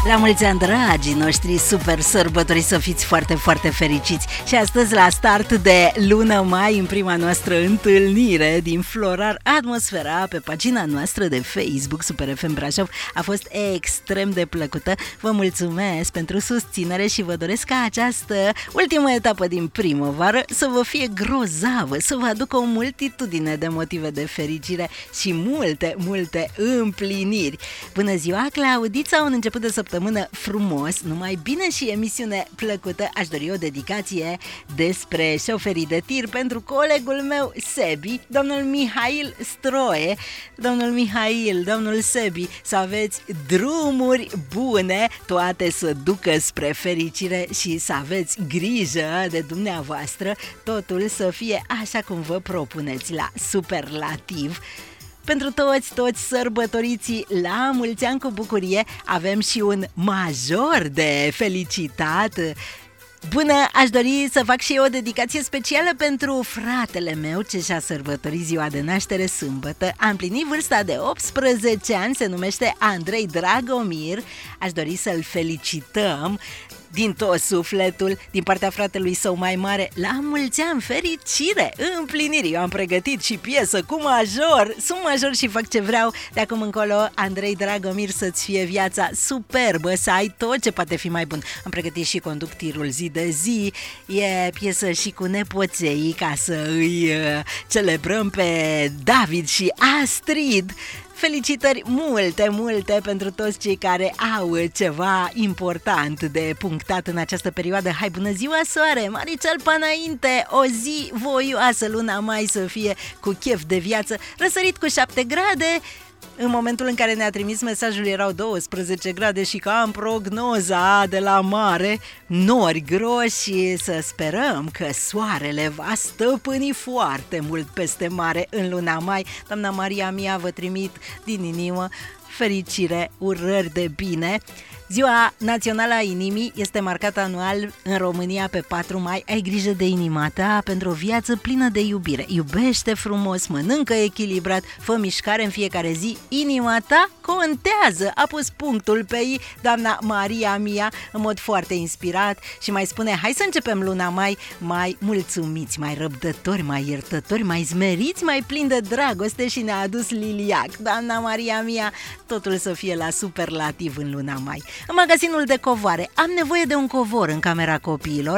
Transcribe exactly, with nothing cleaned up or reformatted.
La mulți ani, dragii noștri, super sărbători, să fiți foarte, foarte fericiți. Și astăzi, la start de lună mai, în prima noastră întâlnire din Florar, atmosfera pe pagina noastră de Facebook, Super F M Brașov, a fost extrem de plăcută. Vă mulțumesc pentru susținere și vă doresc ca această ultimă etapă din primăvară să vă fie grozavă, să vă aducă o multitudine de motive de fericire și multe, multe împliniri. Bună ziua, Claudița, un început de săptămână frumos, numai bine și emisiune plăcută. Aș dori o dedicație despre șoferii de tir pentru colegul meu Sebi, domnul Mihail Stroie. Domnul Mihail, domnul Sebi, să aveți drumuri bune, toate să ducă spre fericire și să aveți grijă de dumneavoastră, totul să fie așa cum vă propuneți, la superlativ. Pentru toți, toți sărbătoriții, la mulți ani cu bucurie, avem și un major de felicitat. Bună, aș dori să fac și eu o dedicație specială pentru fratele meu ce și-a sărbătorit ziua de naștere sâmbătă. A împlinit vârsta de optsprezece ani, se numește Andrei Dragomir. Aș dori să-l felicităm din tot sufletul, din partea fratelui său mai mare. La mulți ani, fericire, împliniri. Eu am pregătit și piesă cu major, sunt major și fac ce vreau. De acum încolo, Andrei Dragomir, să-ți fie viața superbă, să ai tot ce poate fi mai bun. Am pregătit și conduc tirul zi de zi, e piesă și cu nepoței ca să îi uh, celebrăm pe David și Astrid. Felicitări multe, multe pentru toți cei care au ceva important de punctat în această perioadă. Hai, bună ziua, soare, Maricel Panainte, o zi voioasă, luna mai să fie cu chef de viață, răsărit cu șapte grade. În momentul în care ne-a trimis mesajul erau douăsprezece grade și ca în prognoza de la mare, nori groși. Să sperăm că soarele va stăpâni foarte mult peste mare în luna mai. Doamna Maria mea, vă trimit din inimă fericire, urări de bine. Ziua Națională a Inimii este marcată anual în România pe patru mai. Ai grijă de inima ta pentru o viață plină de iubire. Iubește frumos, mănâncă echilibrat, fă mișcare în fiecare zi. Inima ta contează. A pus punctul pe ei doamna Maria mea în mod foarte inspirat și mai spune: hai să începem luna mai mai mulțumiți, mai răbdători, mai iertători, mai zmeriți, mai plini de dragoste. Și ne-a adus liliac. Doamna Maria mea, totul să fie la superlativ în luna mai. În magazinul de covoare am nevoie de un covor în camera copiilor.